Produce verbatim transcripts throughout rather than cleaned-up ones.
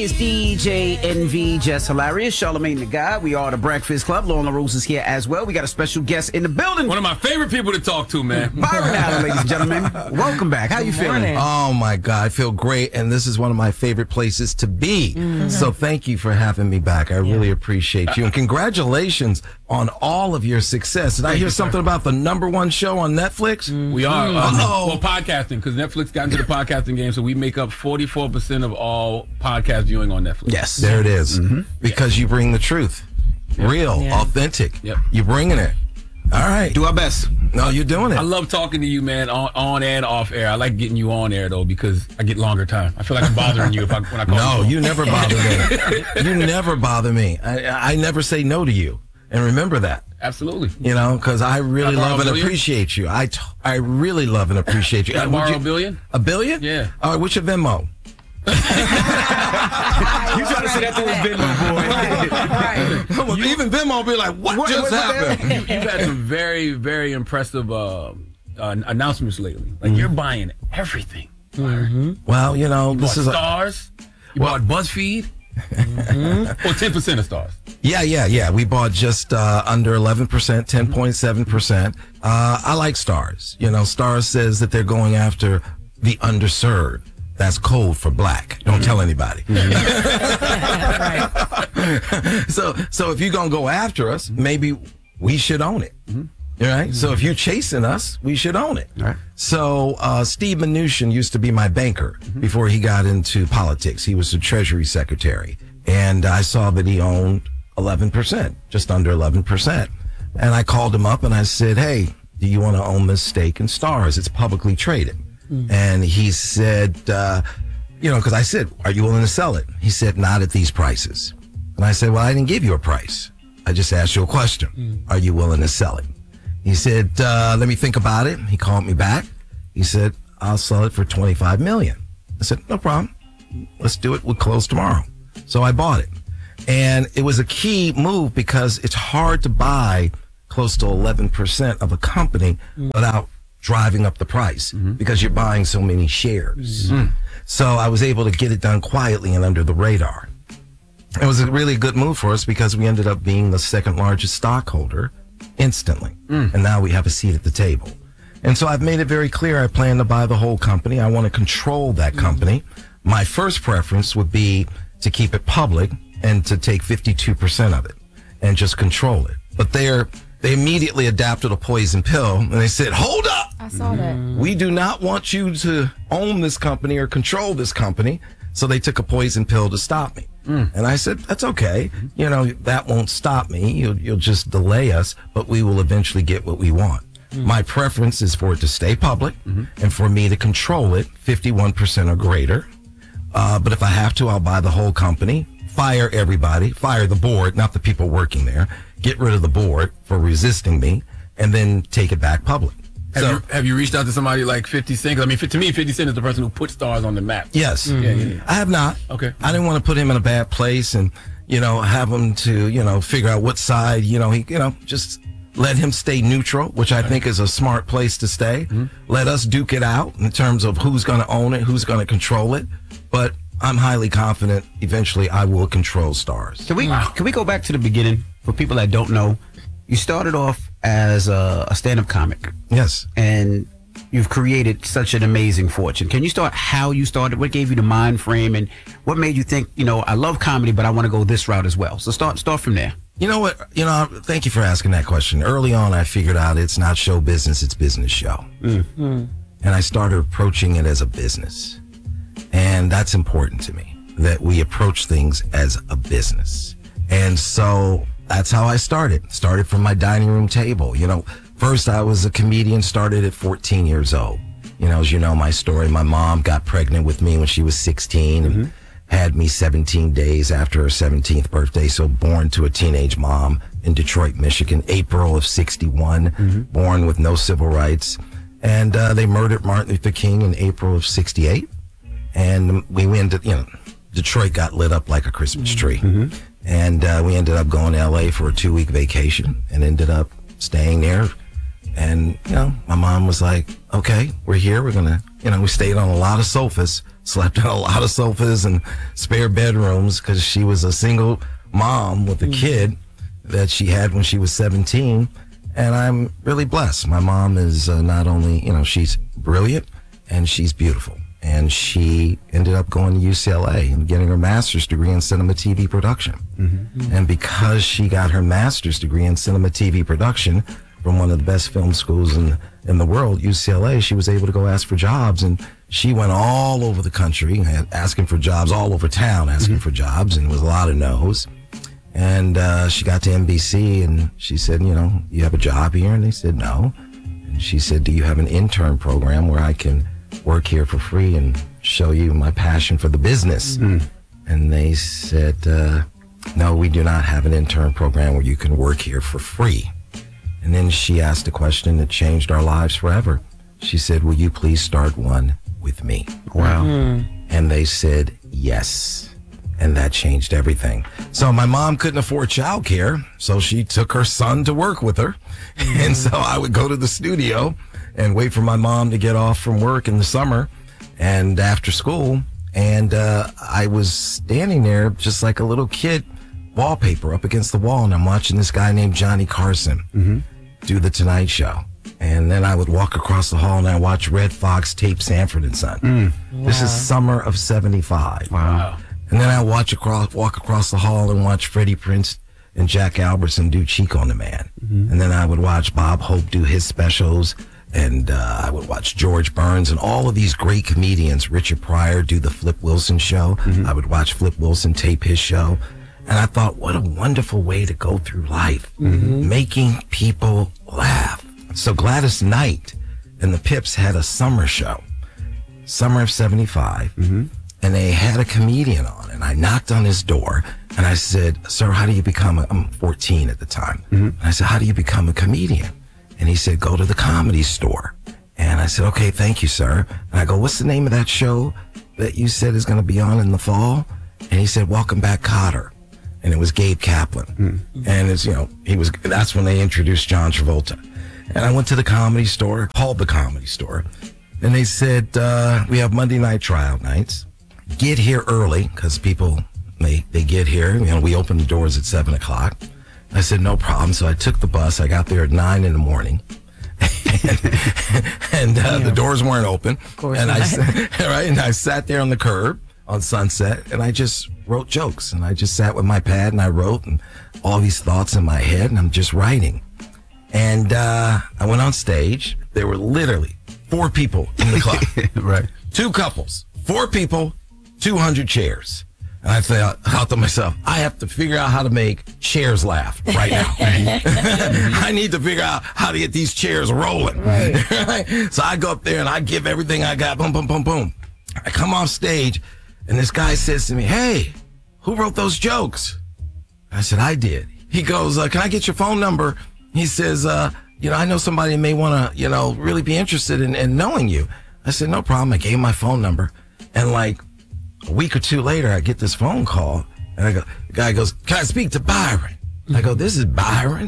Everybody, it's D J N V, Just Hilarious, Charlamagne the Guy. We are the Breakfast Club. Lauren LaRose is here as well. We got a special guest in the building. One of my favorite people to talk to, man. Byron Allen, ladies and gentlemen. Welcome back. How you feeling? Oh, my God. I feel great. And this is one of my favorite places to be. Mm-hmm. So thank you for having me back. I really yeah. appreciate you. And congratulations on all of your success. Did I hear something about the number one show on Netflix? Mm-hmm. We are. Uh, oh. Well, podcasting, because Netflix got into the podcasting game, so we make up forty-four percent of all podcast viewing on Netflix. Yes. There it is. Mm-hmm. Because you bring the truth. Yep. Real, yeah. authentic. Yep. You're bringing it. All right. Do our best. No, you're doing it. I love talking to you, man, on, on and off air. I like getting you on air, though, because I get longer time. I feel like I'm bothering you if I, when I call no, you. No, you never bother me. You never bother me. I, I never say no to you. And remember that. Absolutely. You know, because I really love and appreciate you. I, t- I really love and appreciate you. Can I borrow a billion? A billion? Yeah. All right, what's your Venmo? You trying to say that to his Venmo, boy. Right. You, Even Venmo be like, what, what just what, happened? You, you've had some very, very impressive uh, uh, announcements lately. Like, mm-hmm. you're buying everything. Mm-hmm. Well, you know, you this is Stars. A, you well, bought BuzzFeed. Mm-hmm. Or ten percent of Stars. Yeah, yeah, yeah. We bought just uh, under eleven percent, ten point seven percent. Uh, I like Stars. You know, Stars says that they're going after the underserved. That's code for black. Don't mm-hmm. tell anybody. Mm-hmm. so, so if you're gonna go after us, maybe we should own it. Mm-hmm. All right. Mm-hmm. So if you're chasing us, we should own it. All right. So uh, Steve Mnuchin used to be my banker mm-hmm. before he got into politics. He was the Treasury Secretary, and I saw that he owned eleven percent, just under eleven percent. And I called him up and I said, "Hey, do you want to own this stake in Stars? It's publicly traded." And he said, uh, you know, because I said, "Are you willing to sell it?" He said, "Not at these prices." And I said, "Well, I didn't give you a price. I just asked you a question. Mm. Are you willing to sell it?" He said, uh, "Let me think about it." He called me back. He said, "I'll sell it for twenty-five million dollars. I said, "No problem. Let's do it. We'll close tomorrow." So I bought it. And it was a key move because it's hard to buy close to eleven percent of a company mm. without driving up the price mm-hmm. because you're buying so many shares. Mm-hmm. So I was able to get it done quietly and under the radar. It was a really good move for us because we ended up being the second largest stockholder instantly. Mm. And now we have a seat at the table. And so I've made it very clear I plan to buy the whole company. I want to control that company. Mm-hmm. My first preference would be to keep it public and to take fifty-two percent of it and just control it. But they're They immediately adapted a poison pill and they said, "Hold up. I saw that. We do not want you to own this company or control this company." So they took a poison pill to stop me. Mm. And I said, "That's okay. You know, that won't stop me. You'll, you'll just delay us, but we will eventually get what we want." Mm. My preference is for it to stay public mm-hmm. and for me to control it fifty-one percent or greater. Uh, but if I have to, I'll buy the whole company, fire everybody, fire the board, not the people working there, get rid of the board for resisting me, and then take it back public. Have, so, you, have you reached out to somebody like fifty Cent? I mean, to me, fifty Cent is the person who put Stars on the map. Yes. Mm-hmm. Yeah, yeah, yeah. I have not. Okay. I didn't want to put him in a bad place and, you know, have him to, you know, figure out what side, you know, he, you know, just let him stay neutral, which I right. think is a smart place to stay. Mm-hmm. Let us duke it out in terms of who's going to own it, who's going to control it. But I'm highly confident eventually I will control Stars. Can we, wow. can we go back to the beginning for people that don't know? You started off as a, a stand-up comic. Yes. And you've created such an amazing fortune. Can you start how you started? What gave you the mind frame? And what made you think, you know, I love comedy, but I want to go this route as well? So start start from there. You know what? You know, thank you for asking that question. Early on, I figured out it's not show business, it's business show. Mm. And I started approaching it as a business. And that's important to me, that we approach things as a business. And so that's how I started. Started from my dining room table. You know, first I was a comedian, started at fourteen years old. You know, as you know my story, my mom got pregnant with me when she was sixteen and mm-hmm. had me seventeen days after her seventeenth birthday. So born to a teenage mom in Detroit, Michigan, April of sixty-one, mm-hmm. born with no civil rights. And uh, they murdered Martin Luther King in April of sixty-eight. And we ended, you know, Detroit got lit up like a Christmas tree. Mm-hmm. And uh, we ended up going to L A for a two-week vacation and ended up staying there. And, you know, my mom was like, "Okay, we're here. We're going to," you know, we stayed on a lot of sofas, slept in a lot of sofas and spare bedrooms because she was a single mom with a kid that she had when she was seventeen. And I'm really blessed. My mom is uh, not only, you know, she's brilliant and she's beautiful. And she ended up going to U C L A and getting her master's degree in cinema T V production. Mm-hmm. And because she got her master's degree in cinema T V production from one of the best film schools in, in the world, U C L A, she was able to go ask for jobs. And she went all over the country asking for jobs, all over town asking mm-hmm. for jobs, and there was a lot of no's. And uh, she got to N B C and she said, you know, you have a job here? And they said, no. And she said, do you have an intern program where I can work here for free and show you my passion for the business? Mm. And they said, uh, no, we do not have an intern program where you can work here for free. And then she asked a question that changed our lives forever. She said, will you please start one with me? Wow. Mm. And they said, yes. And that changed everything. So my mom couldn't afford childcare, so she took her son to work with her. Mm. And so I would go to the studio and wait for my mom to get off from work in the summer and after school. And uh, I was standing there just like a little kid, wallpaper up against the wall, and I'm watching this guy named Johnny Carson mm-hmm. do The Tonight Show. And then I would walk across the hall and I watch Red Fox tape Sanford and Son. Mm. Wow. This is summer of seventy-five. Wow. And then I watch across, walk across the hall and watch Freddie Prinze and Jack Albertson do Cheek on the Man. Mm-hmm. And then I would watch Bob Hope do his specials. And uh, I would watch George Burns and all of these great comedians. Richard Pryor do the Flip Wilson show. Mm-hmm. I would watch Flip Wilson tape his show. And I thought, what a wonderful way to go through life, mm-hmm. making people laugh. So Gladys Knight and the Pips had a summer show, summer of seventy-five. Mm-hmm. And they had a comedian on, and I knocked on his door, and I said, sir, how do you become a, I'm fourteen at the time. Mm-hmm. And I said, how do you become a comedian? And he said, go to the Comedy Store. And I said, okay, thank you, sir. And I go, what's the name of that show that you said is going to be on in the fall? And he said, Welcome Back, Kotter. And it was Gabe Kaplan. Mm-hmm. And it's, you know, he was, that's when they introduced John Travolta. And I went to the Comedy Store, called the Comedy Store, and they said, uh, we have Monday night trial nights. Get here early, because people, they, they get here. You know, we open the doors at seven o'clock. I said, no problem. So I took the bus. I got there at nine in the morning. and and uh, the doors weren't open. Of course and not. I sat, right, and I sat there on the curb on Sunset, and I just wrote jokes. And I just sat with my pad, and I wrote, and all these thoughts in my head, and I'm just writing. And uh, I went on stage. There were literally four people in the club. Right. Two couples, four people, two hundred chairs. And I thought, I thought to myself, I have to figure out how to make chairs laugh right now. I need to figure out how to get these chairs rolling. Right. Right? So I go up there and I give everything I got. Boom, boom, boom, boom. I come off stage and this guy says to me, hey, who wrote those jokes? I said, I did. He goes, uh, can I get your phone number? He says, uh, you know, I know somebody may want to, you know, really be interested in, in knowing you. I said, no problem. I gave him my phone number. And like, a week or two later, I get this phone call, and I go, the guy goes, can I speak to Byron? I go, this is Byron?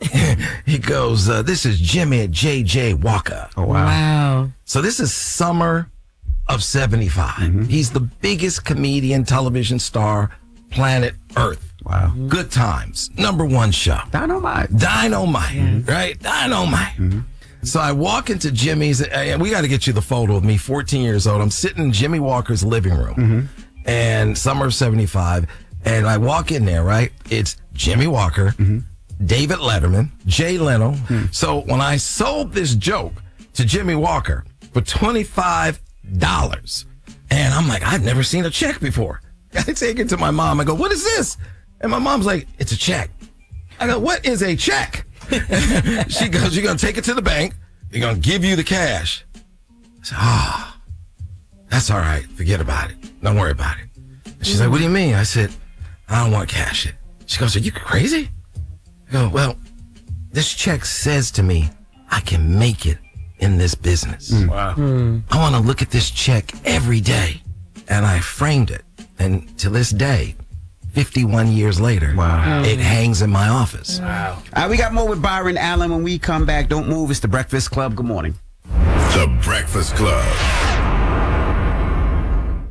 He goes, uh, this is Jimmy J J Walker. Oh, wow. Wow. So this is summer of seventy-five. Mm-hmm. He's the biggest comedian, television star, planet Earth. Wow. Good Times. Number one show. Dynamite. Dynamite, mm-hmm. right? Dynamite. Mm-hmm. So I walk into Jimmy's, and we got to get you the photo of me, fourteen years old. I'm sitting in Jimmy Walker's living room, mm-hmm. and summer of seventy-five, and I walk in there, right? It's Jimmy Walker, mm-hmm. David Letterman, Jay Leno. Mm-hmm. So when I sold this joke to Jimmy Walker for twenty-five dollars, and I'm like, I've never seen a check before. I take it to my mom. I go, what is this? And my mom's like, it's a check. I go, what is a check? She goes, you're going to take it to the bank. They're going to give you the cash. I said, ah, oh, that's all right. Forget about it. Don't worry about it. And she's like, what do you mean? I said, I don't want to cash it. She goes, are you crazy? I go, well, this check says to me, I can make it in this business. Mm. Wow. Mm. I want to look at this check every day. And I framed it. And to this day, fifty-one years later, wow. It hangs in my office. Wow. All right, we got more with Byron Allen when we come back. Don't move. It's The Breakfast Club. Good morning. The Breakfast Club.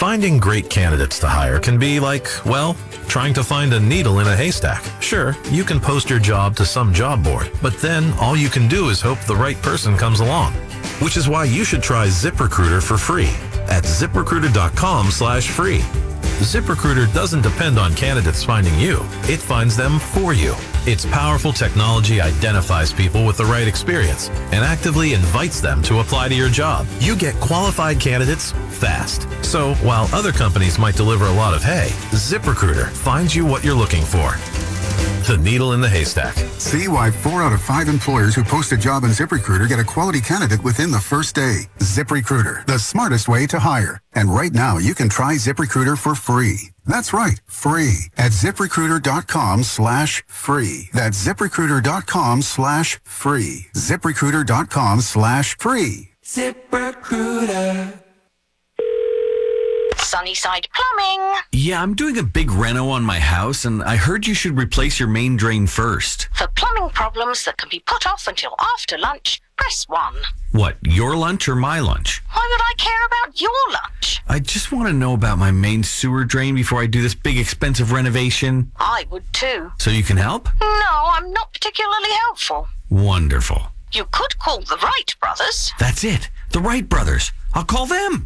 Finding great candidates to hire can be like, well, trying to find a needle in a haystack. Sure, you can post your job to some job board, but then all you can do is hope the right person comes along. Which is why you should try ZipRecruiter for free at ZipRecruiter.com slash free. ZipRecruiter doesn't depend on candidates finding you. It finds them for you. Its powerful technology identifies people with the right experience and actively invites them to apply to your job. You get qualified candidates fast. So while other companies might deliver a lot of hay, ZipRecruiter finds you what you're looking for. The needle in the haystack. See why four out of five employers who post a job on ZipRecruiter get a quality candidate within the first day. ZipRecruiter, the smartest way to hire. And right now, you can try ZipRecruiter for free. That's right, free at ZipRecruiter.com slash free. That's ZipRecruiter.com slash free. ZipRecruiter.com slash free. ZipRecruiter. Sunnyside Plumbing. Yeah, I'm doing a big reno on my house, and I heard you should replace your main drain first. For plumbing problems that can be put off until after lunch, press one. What, your lunch or my lunch? Why would I care about your lunch? I just want to know about my main sewer drain before I do this big expensive renovation. I would too. So you can help? No, I'm not particularly helpful. Wonderful. You could call the Wright brothers. That's it. The Wright brothers. I'll call them.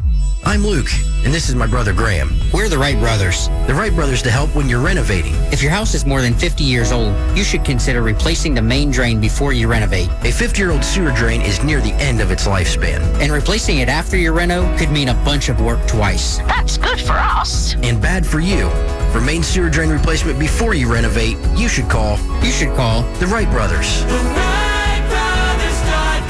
I'm Luke, and this is my brother Graham. We're the Wright brothers. The Wright brothers to help when you're renovating. If your house is more than fifty years old, you should consider replacing the main drain before you renovate. A fifty-year-old sewer drain is near the end of its lifespan, and replacing it after your reno could mean a bunch of work twice. That's good for us. And bad for you. For main sewer drain replacement before you renovate, you should call. You should call the Wright brothers. The Wright Brothers dot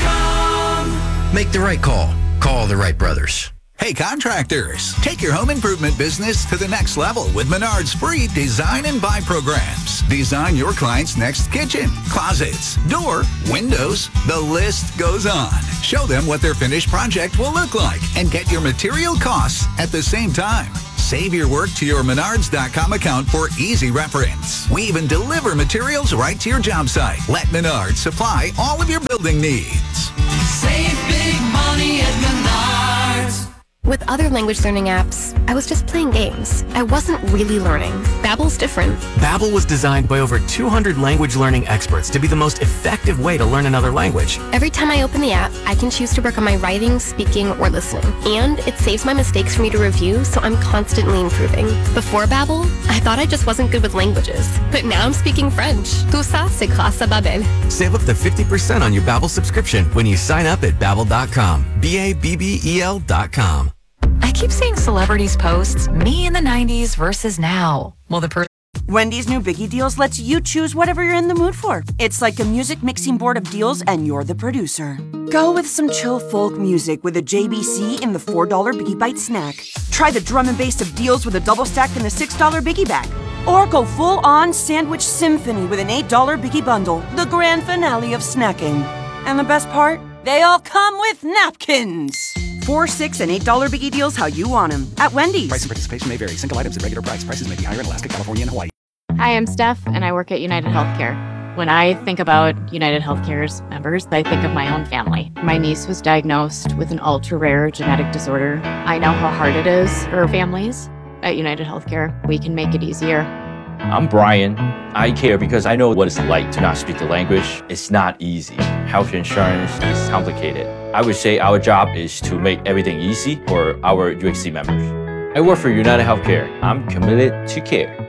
com. Make the right call. Call the Wright brothers. Hey contractors, take your home improvement business to the next level with Menard's free design and buy programs. Design your client's next kitchen, closets, door, windows, the list goes on. Show them what their finished project will look like and get your material costs at the same time. Save your work to your Menards dot com account for easy reference. We even deliver materials right to your job site. Let Menards supply all of your building needs. Save big money at Menards. With other language learning apps, I was just playing games. I wasn't really learning. Babbel's different. Babbel was designed by over two hundred language learning experts to be the most effective way to learn another language. Every time I open the app, I can choose to work on my writing, speaking, or listening. And it saves my mistakes for me to review, so I'm constantly improving. Before Babbel, I thought I just wasn't good with languages. But now I'm speaking French. Tout ça, c'est grâce à Babbel. Save up to fifty percent on your Babbel subscription when you sign up at Babbel dot com. B A B B E L dot com. I keep seeing celebrities post me in the nineties versus now. Well, the person. Wendy's new Biggie Deals lets you choose whatever you're in the mood for. It's like a music mixing board of deals, and you're the producer. Go with some chill folk music with a J B C in the four dollar Biggie Bite snack. Try the drum and bass of deals with a double stack in the six dollar Biggie Bag. Or go full-on sandwich symphony with an eight dollar Biggie Bundle, the grand finale of snacking. And the best part? They all come with napkins. Four, six, and eight dollar Biggie Deals how you want them at Wendy's. Price and participation may vary. Single items at regular price. Prices may be higher in Alaska, California, and Hawaii. Hi, I'm Steph, and I work at United Healthcare. When I think about United Healthcare's members, I think of my own family. My niece was diagnosed with an ultra-rare genetic disorder. I know how hard it is for families. At United Healthcare, we can make it easier. I'm Brian. I care because I know what it's like to not speak the language. It's not easy. Health insurance is complicated. I would say our job is to make everything easy for our U H C members. I work for United Healthcare. I'm committed to care.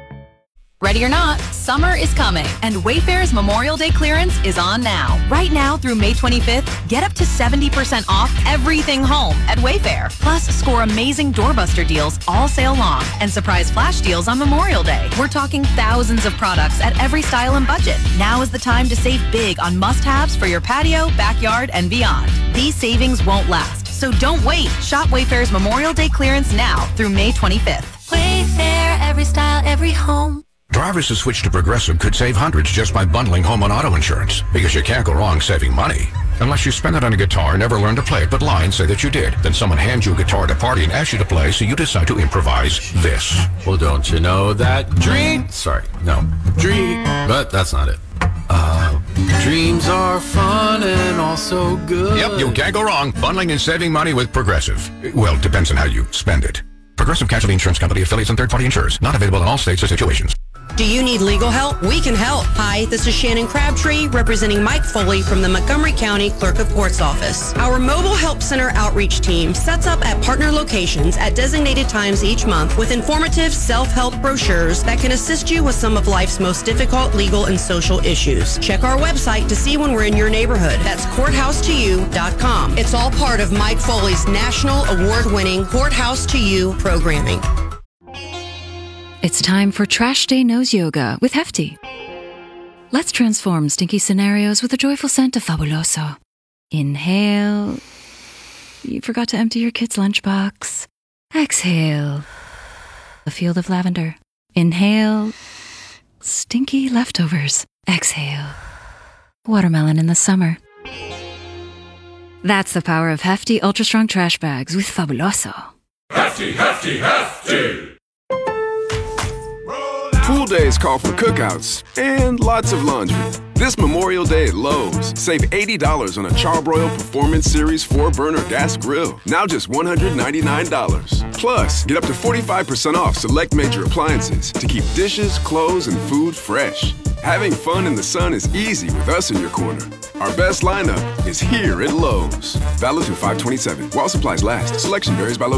Ready or not, summer is coming, and Wayfair's Memorial Day clearance is on now. Right now through May twenty-fifth, get up to seventy percent off everything home at Wayfair. Plus, score amazing doorbuster deals all sale long and surprise flash deals on Memorial Day. We're talking thousands of products at every style and budget. Now is the time to save big on must-haves for your patio, backyard, and beyond. These savings won't last, so don't wait. Shop Wayfair's Memorial Day clearance now through May twenty-fifth. Wayfair, every style, every home. Drivers who switch to Progressive could save hundreds just by bundling home and auto insurance, because you can't go wrong saving money. Unless you spend it on a guitar, never learn to play it, but lie and say that you did. Then someone hands you a guitar at a party and asks you to play, so you decide to improvise this. Well, don't you know that dream? Sorry, no. Dream, but that's not it. Uh, Dreams are fun and also good. Yep, you can't go wrong. Bundling and saving money with Progressive. Well, it depends on how you spend it. Progressive Casualty Insurance Company, affiliates, and third-party insurers. Not available in all states or situations. Do you need legal help? We can help. Hi, this is Shannon Crabtree, representing Mike Foley from the Montgomery County Clerk of Court's office. Our Mobile Help Center outreach team sets up at partner locations at designated times each month with informative self-help brochures that can assist you with some of life's most difficult legal and social issues. Check our website to see when we're in your neighborhood. That's courthouse to you dot com. It's all part of Mike Foley's national award-winning Courthouse to You programming. It's time for Trash Day Nose Yoga with Hefty. Let's transform stinky scenarios with a joyful scent of Fabuloso. Inhale. You forgot to empty your kid's lunchbox. Exhale. A field of lavender. Inhale. Stinky leftovers. Exhale. Watermelon in the summer. That's the power of Hefty Ultra Strong Trash Bags with Fabuloso. Hefty, hefty, hefty! Pool days call for cookouts and lots of laundry. This Memorial Day at Lowe's, save eighty dollars on a Charbroil Performance Series four burner gas grill. Now just one hundred ninety-nine dollars. Plus, get up to forty-five percent off select major appliances to keep dishes, clothes, and food fresh. Having fun in the sun is easy with us in your corner. Our best lineup is here at Lowe's. Valid through five twenty-seven. While supplies last. Selection varies by location.